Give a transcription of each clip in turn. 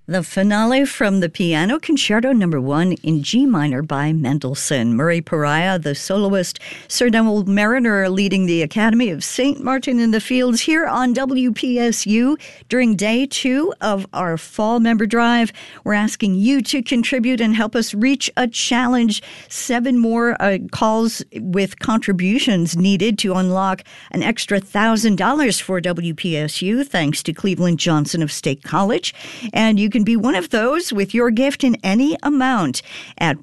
The finale from the Piano Concerto No. 1 in G minor by Mendelssohn. Murray Pariah, the soloist, Sir Neville Mariner leading the Academy of St. Martin in the Fields here on WPSU during day 2 of our fall member drive. We're asking you to contribute and help us reach a challenge. 7 more calls with contributions needed to unlock an extra $1,000 for WPSU, thanks to Cleveland Johnson of State College. And you can be one of those with your gift in any amount at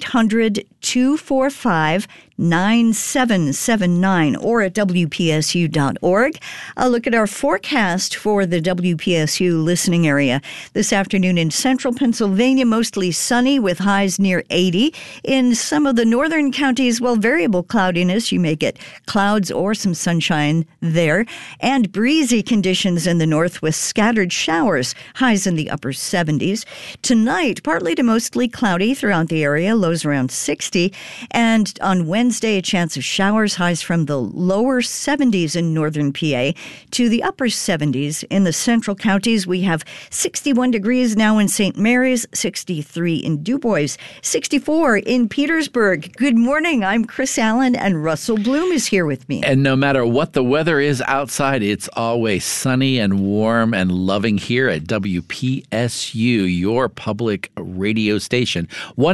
1-800-245-9779 or at WPSU.org. A look at our forecast for the WPSU listening area. This afternoon in central Pennsylvania, mostly sunny with highs near 80. In some of the northern counties, variable cloudiness. You may get clouds or some sunshine there. And breezy conditions in the north with scattered showers, highs in the upper 70s. Tonight, partly to mostly cloudy throughout the area, lows around 60. And on Wednesday, a chance of showers, highs from the lower 70s in northern PA to the upper 70s in the central counties. We have 61 degrees now in St. Mary's, 63 in DuBois, 64 in Petersburg. Good morning. I'm Chris Allen, and Russell Bloom is here with me. And no matter what the weather is outside, it's always sunny and warm and loving here at WPSU, your public radio station.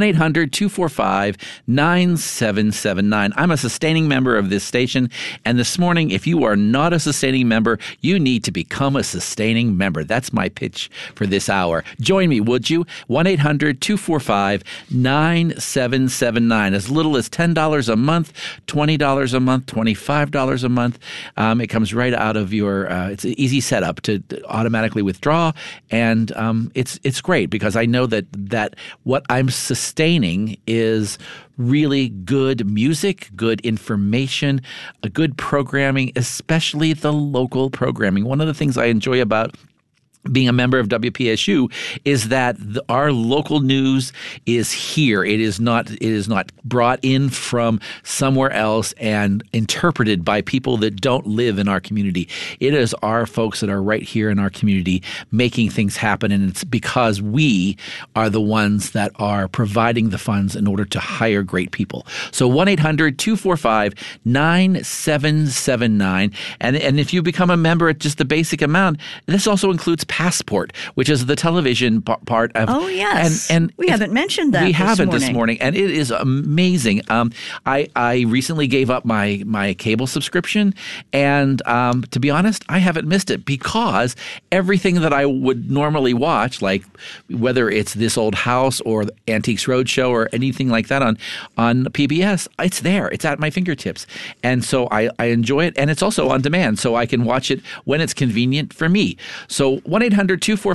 1-800-245-9779. I'm a sustaining member of this station, and this morning, if you are not a sustaining member, you need to become a sustaining member. That's my pitch for this hour. Join me, would you? 1-800-245-9779. As little as $10 a month, $20 a month, $25 a month. It comes right out of your, it's an easy setup to automatically withdraw, and it's great because I know that what I'm sustaining is really good music, good information, a good programming, especially the local programming. One of the things I enjoy about being a member of WPSU is that our local news is here. It is not brought in from somewhere else and interpreted by people that don't live in our community. It is our folks that are right here in our community making things happen, and it's because we are the ones that are providing the funds in order to hire great people. So 1-800-245-9779, and if you become a member at just the basic amount, this also includes Passport, which is the television part of. Oh yes, and we haven't mentioned that. We haven't this morning, and it is amazing. I recently gave up my cable subscription, and to be honest, I haven't missed it because everything that I would normally watch, like whether it's This Old House or Antiques Roadshow or anything like that on PBS, it's there. It's at my fingertips, and so I enjoy it, and it's also on demand, so I can watch it when it's convenient for me. So 1-800-245